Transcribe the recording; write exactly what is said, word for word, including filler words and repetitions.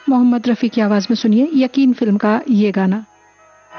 मोहम्मद रफ़ी की आवाज़ में सुनिए यकीन फिल्म का ये गाना।